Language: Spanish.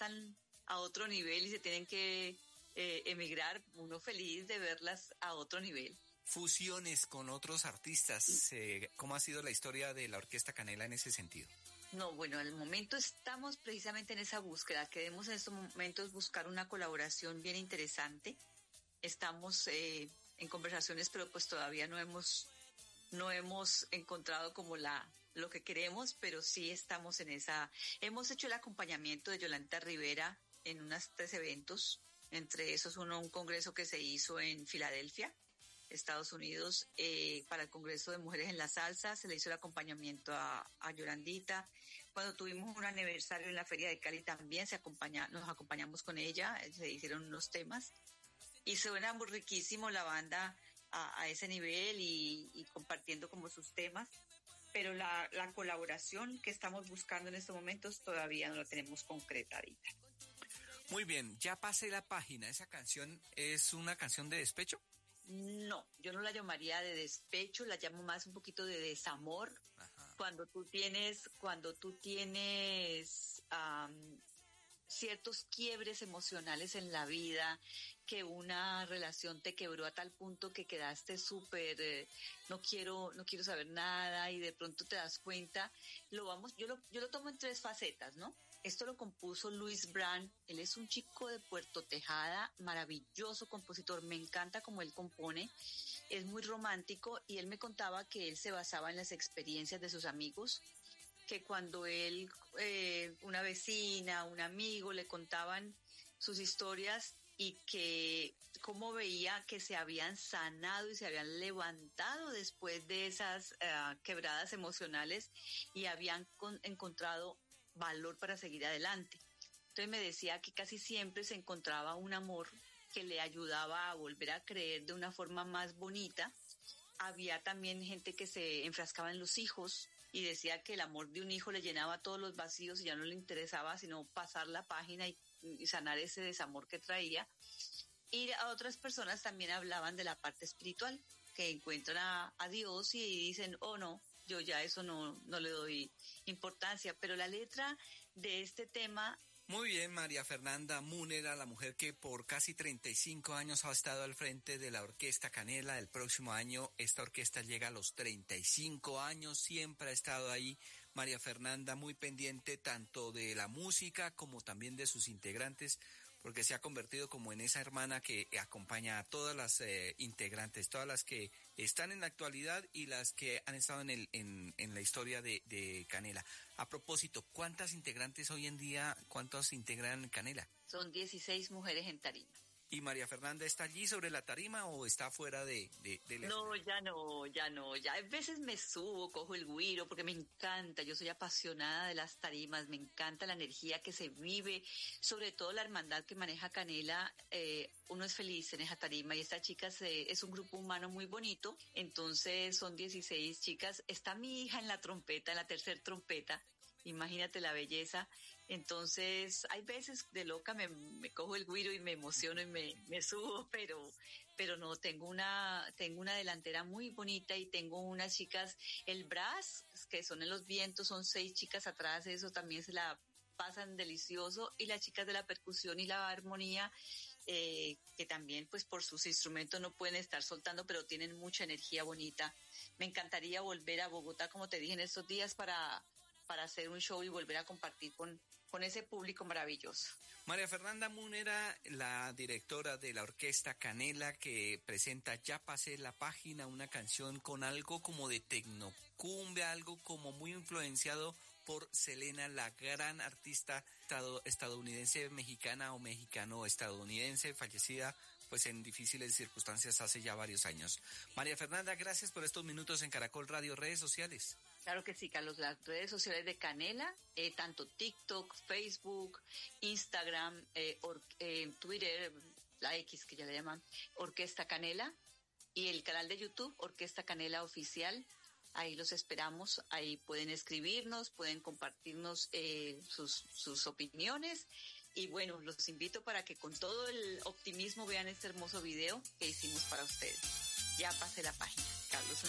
están a otro nivel y se tienen que emigrar, uno feliz de verlas a otro nivel. Fusiones con otros artistas, ¿cómo ha sido la historia de la Orquesta Canela en ese sentido? No, bueno, al momento estamos precisamente en esa búsqueda. Queremos en estos momentos buscar una colaboración bien interesante. Estamos en conversaciones, pero pues todavía no hemos encontrado como lo que queremos, pero sí estamos en esa. Hemos hecho el acompañamiento de Yolanda Rivera en unos 3 eventos, entre esos un congreso que se hizo en Filadelfia, Estados Unidos, para el Congreso de Mujeres en la Salsa. Se le hizo el acompañamiento a Yolandita. Cuando tuvimos un aniversario en la Feria de Cali también nos acompañamos con ella, se hicieron unos temas y suena muy riquísimo la banda a ese nivel y compartiendo como sus temas, pero la colaboración que estamos buscando en estos momentos todavía no la tenemos concretadita. Muy bien, ya pasé la página. ¿Esa canción es una canción de despecho? No, yo no la llamaría de despecho, la llamo más un poquito de desamor. Ajá. Cuando tú tienes ciertos quiebres emocionales en la vida, que una relación te quebró a tal punto que quedaste súper, no quiero saber nada, y de pronto te das cuenta, yo lo tomo en 3 facetas, ¿no? Esto lo compuso Luis Brand. Él es un chico de Puerto Tejada, maravilloso compositor, me encanta cómo él compone, es muy romántico, y él me contaba que él se basaba en las experiencias de sus amigos, que cuando él, una vecina, un amigo le contaban sus historias y que cómo veía que se habían sanado y se habían levantado después de esas quebradas emocionales y habían encontrado valor para seguir adelante. Entonces me decía que casi siempre se encontraba un amor que le ayudaba a volver a creer de una forma más bonita. Había también gente que se enfrascaba en los hijos y decía que el amor de un hijo le llenaba todos los vacíos y ya no le interesaba sino pasar la página y sanar ese desamor que traía. Y a otras personas también hablaban de la parte espiritual, que encuentran a Dios y dicen, oh no, yo ya eso no le doy importancia. Pero la letra de este tema... Muy bien, María Fernanda Múnera, la mujer que por casi 35 años ha estado al frente de la Orquesta Canela. El próximo año esta orquesta llega a los 35 años, siempre ha estado ahí. María Fernanda, muy pendiente tanto de la música como también de sus integrantes, porque se ha convertido como en esa hermana que acompaña a todas las integrantes, todas las que están en la actualidad y las que han estado en la historia de Canela. A propósito, ¿cuántas integrantes hoy en día, cuántos integran Canela? Son 16 mujeres en tarima. ¿Y María Fernanda está allí sobre la tarima o está fuera de la... No, ya no. A veces me subo, cojo el güiro porque me encanta. Yo soy apasionada de las tarimas, me encanta la energía que se vive, sobre todo la hermandad que maneja Canela. Uno es feliz en esa tarima y esta chica es un grupo humano muy bonito. Entonces son 16 chicas. Está mi hija en la trompeta, en la tercer trompeta. Imagínate la belleza. Entonces hay veces de loca me cojo el güiro y me emociono y me subo, pero no, tengo una delantera muy bonita y tengo unas chicas, el brass, que son en los vientos, son 6 chicas atrás, eso también se la pasan delicioso, y las chicas de la percusión y la armonía, que también pues por sus instrumentos no pueden estar soltando, pero tienen mucha energía bonita. Me encantaría volver a Bogotá, como te dije, en estos días para hacer un show y volver a compartir con ese público maravilloso. María Fernanda Múnera, la directora de la Orquesta Canela, que presenta Ya pasé la página, una canción con algo como de tecnocumbia, algo como muy influenciado por Selena, la gran artista estadounidense mexicana o mexicano-estadounidense, fallecida pues en difíciles circunstancias hace ya varios años. María Fernanda, gracias por estos minutos en Caracol Radio, redes sociales. Claro que sí, Carlos, las redes sociales de Canela, tanto TikTok, Facebook, Instagram, Twitter, la X que ya le llaman, Orquesta Canela, y el canal de YouTube, Orquesta Canela Oficial. Ahí los esperamos, ahí pueden escribirnos, pueden compartirnos sus opiniones. Y bueno, los invito para que con todo el optimismo vean este hermoso video que hicimos para ustedes. Ya pasé la página. Carlos,